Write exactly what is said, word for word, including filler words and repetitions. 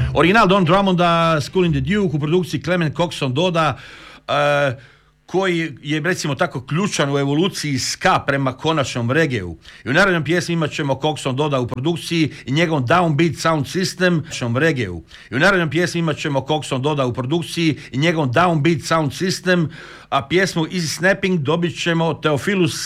Original Don Drummonda, School in the Duke, u produkciji Clement Coxon Doda, uh, koji je, recimo tako, ključan u evoluciji ska prema konačnom regeu. I u narednom pjesmi imat ćemo Coxon Doda u produkciji i njegovom Downbeat Sound System regeu. I u narednom pjesmi imat ćemo Coxon Doda u produkciji i njegovom Downbeat Sound System, a pjesmu Easy Snapping dobit ćemo Theophilus